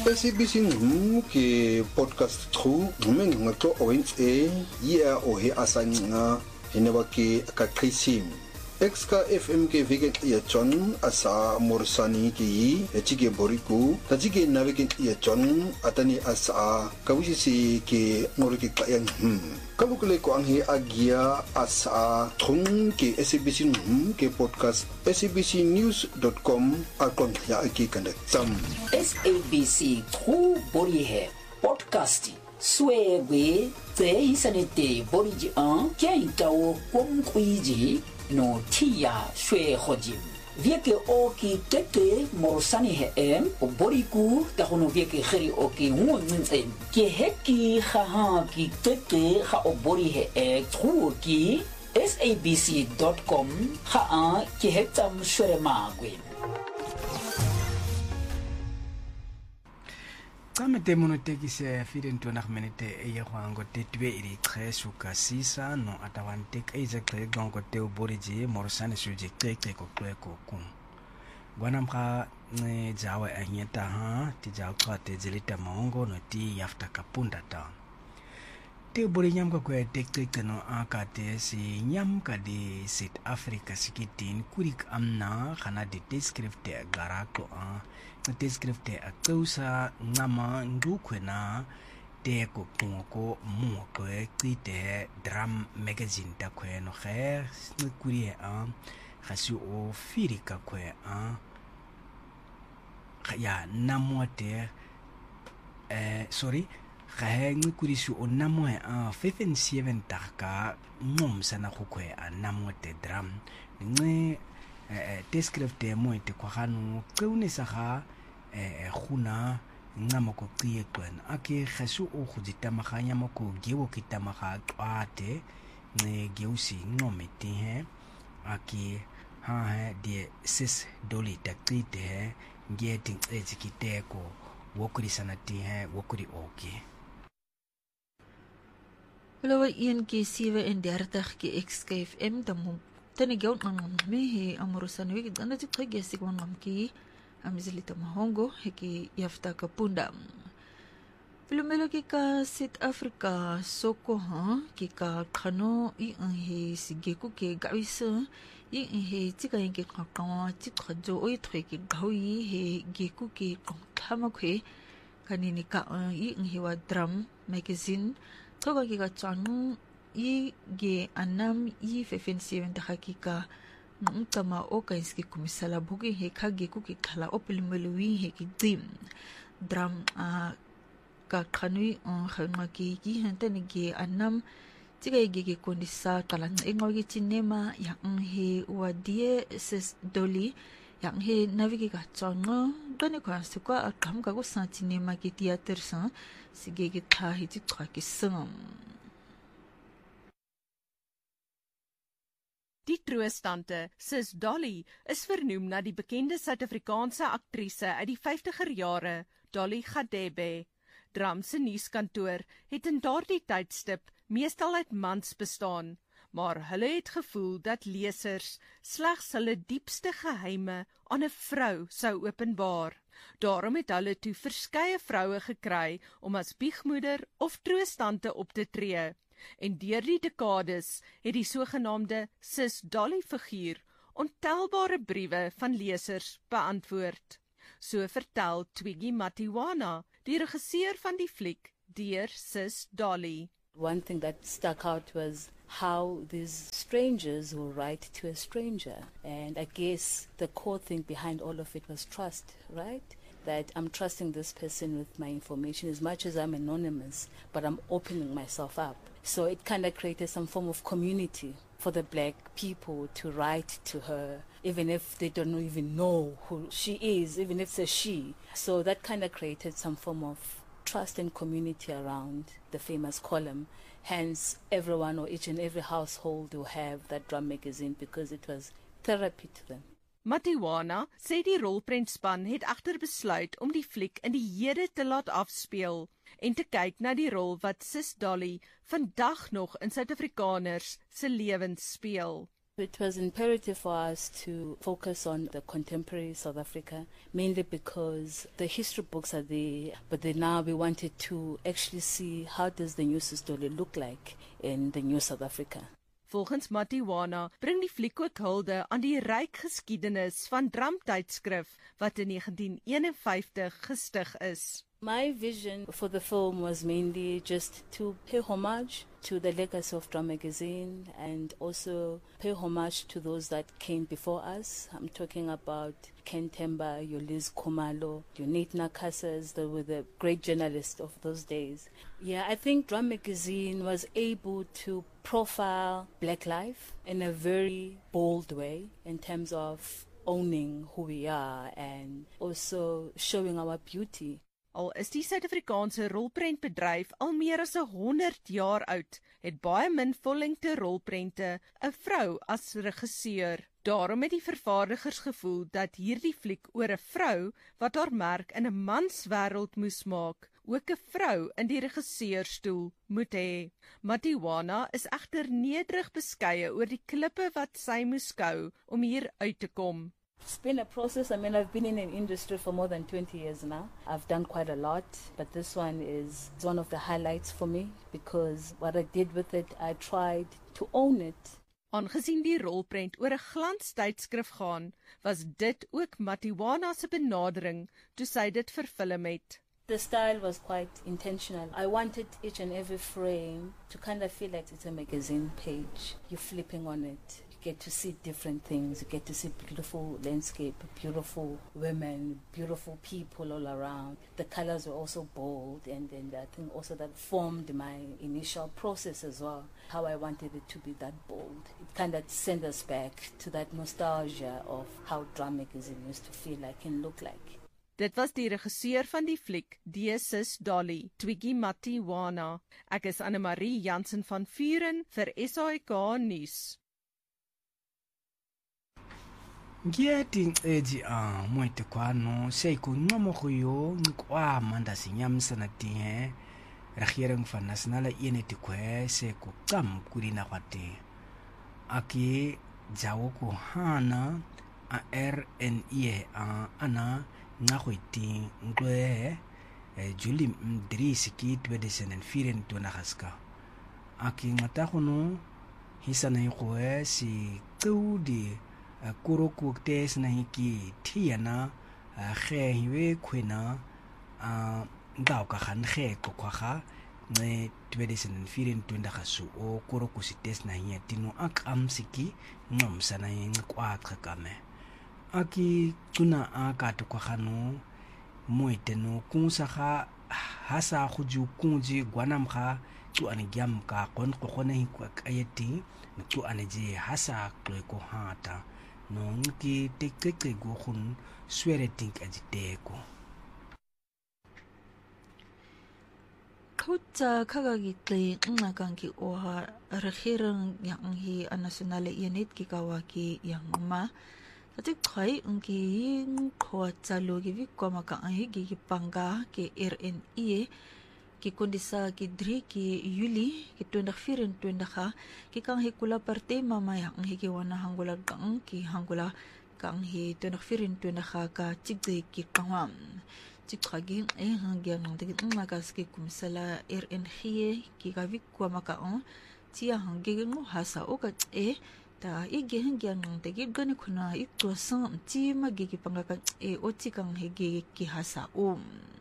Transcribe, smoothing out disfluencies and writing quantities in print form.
SABC ke podcast true ngakho owens o he asanga hineba ke akaqhisim Exka FM ke vegen ya John asa morsani ki echike boriku tajike navegen ya John atani asa kawisi ke ngorike kayang kalukule ko ang he agia asa thung ke SABC ke podcast sabcnews.com akon ya aki kandak sam SABC true bori he podcast swebe te isanete boriji an kaitao komkwiji no tia shwe hojim vieke oki tete morsani he boriku ta hono vieke kheri oki ngunzen ke heki kha ki tete kha obori he tru ki sabc.com kha ke hetam shwe magwe Kamete monotekise firen tonak menete eye kwango tetwe iri tresu kasisa no atawantek eze kle gongo teo boriji morsane suje keke ko kweko kun gwanam kha ne jawa anyeta ha ti jaw khate jelita mongo no ti yafta kapunda ta teo bori nyam ko kwe tek no akate si nyam ka di South Africa sikitin kurik amna khana de descripte garako a descripte akausa ngama ndukwena te ko ko mo ko ekite drum magazine ta kweno khe nkuri a khasu o firika kwe a ya namote sorry khahe nkuri su o namoe a 57 taka ngom sana khokwe a namote drum nge descripte mo te kwa hanu qeunesa ga khuna ngama ko qiyeqwen ake khasu o khudita maganya mo ko gewo kitamaga qate nge geusi ngomete he ake ha de $6 taqite he ngeti ezikiteko wokuri sanati he wokuri oke Hallo 1K37 ke XKFM tamu tani gaun ang mehe amorosan wiki anda tik khagi sikwan ngamki amizilita mahongo heki yafta kapunda filumelo ki ka South Africa soko ha ki ka khano I he sigeku ke gawisa I he tika yake khakawa tik khajo oi thwe ki gawi he geku ke khama khwe kanini ka I he wa drum magazine toka ki ka chanu I ge anam I 57 hakika tama o kainski kumisala bugi he kage kuki kala opilmeluwi he ki dim drum ka khanui on khanga ki hantani ge anam tiga ge kondisa kala ngogi cinema yang he wadie $6 yang he navigi ka chongo tani kwa suka akam ka go sa cinema ki theater sa sige ge tha hi ti khwa ki sam Die troostante, Sis Dolly, is vernoem na die bekende Suid-Afrikaanse aktrise uit die 50er jare, Dolly Gadebe. Drum se nuuskantoor het in daardie tydstip meestal uit mans bestaan, maar hulle het gevoel dat lesers slegs hulle diepste geheime aan 'n vrou sou openbaar. Daarom het hulle toe verskeie vroue gekry om as biegmoeder of troostante op te tree. En deur die dekades het die sogenaamde Sis Dolly figuur ontelbare briewe van lesers beantwoord. So vertel Twiggy Matiwana, die regisseur van die fliek deur Sis Dolly. One thing that stuck out was how these strangers will write to a stranger. And I guess the core thing behind all of it was trust, right? That I'm trusting this person with my information as much as I'm anonymous, but I'm opening myself up. So it kind of created some form of community for the black people to write to her, even if they don't even know who she is, even if it's a she. So that kind of created some form of trust and community around the famous column. Hence, everyone or each and every household will have that drum magazine because it was therapy to them. Matiwana sê die rolprentspan het egter besluit om die fliek in die hede te laat afspeel en te kyk na die rol wat Sis Dolly vandag nog in Suid-Afrikaners se lewens speel. It was imperative for us to focus on the contemporary South Africa, mainly because the history books are there, but then now we wanted to actually see how does the new story look like in the new South Africa. Volgens Matiwana bring die fliek ook hulde aan die ryk geskiedenis van Drum-tydskrif wat in 1951 gestig is. My vision for the film was mainly just to pay homage to the legacy of Drum Magazine and also pay homage to those that came before us. I'm talking about Ken Temba, Yoliz Kumalo, Unit Nakasas, they were the great journalists of those days. Yeah, I think Drum Magazine was able to profile Black life in a very bold way in terms of owning who we are and also showing our beauty. Al is die Suid-Afrikaanse rolprentbedryf al meer as 100 jaar oud, het baie min vollengte rolprente 'n vrou as regisseur. Daarom het die vervaardigers gevoel dat hierdie fliek oor 'n vrou wat haar merk in 'n manswêreld moes maak, ook 'n vrou in die regisseurstoel moet hê. Matiwana is egter nederig beskeie oor die klippe wat sy moes kou om hier uit te kom. It's been a process. I mean, I've been in an industry for more than 20 years now. I've done quite a lot, but this one is one of the highlights for me because what I did with it, I tried to own it. Aangesien die rolprent oor 'n glanstydskrif gaan, was dit ook Matiwana se benadering toe sy dit verfilm het. The style was quite intentional. I wanted each and every frame to kind of feel like it's a magazine page. You're flipping on it. Get to see different things, you get to see beautiful landscape, beautiful women, beautiful people all around. The colors were also bold, and then I think also that formed my initial process as well, how I wanted it to be that bold. It kind of sent us back to that nostalgia of how Drum Magazine used to feel like and look like. Dit was die regisseur van die fliek, die Sis Dolly, Twiggy Matiwana. Ek is Anne-Marie Jansen van Vuren vir SAK Nuus. Ngiyeti eji moite kwano seiko nqomo go yo nkwa manda sinyamsa na tie regering van nasionale eenheid kwe seiko qam kurina kwate aki jawo ko hana a RNE ana ngagoiti ngwe Julie Mdrisi ki 2004 tona gaska aki ngata gono hisana igwe si tsudi Kuroku tes na hiki tiana ge hiwe kwena ndao ka khan ge kokwaga ne 2024 gasu o kuroku sites na hiya tino akamsiki ngomsana yinkwa qhakame aki tuna aka to kwagano moiteno kunsa ga hasa khuju kunji gwanamga tsu ane gyam ka kon khone hikwa kayeti tsu ane je hasa kleko hata no ki tekeke go khun swere think ajiteko Kutsa kagagi kli ngakangi oha regering yang hi nasionale eenheid ki kawaki yang ma Tati kai unki khuatsa logi vi koma ka ahi ki panga ki RNE ki kondisa ki dri ki Yuli ki 2024 ki kang hi kula parte mama yang hi ki wana hangula kang ki hangula kang hi 2024 ka chigde ki kangwam chikhagi hangyang nang tegi ngakas ki kumsala RNE ki ka vi koma ka on tia hangi ngo hasa o ka ta igi hangyang nang tegi gani kuna ikto sang ti magi ki panga ka o chikang hegi ki hasa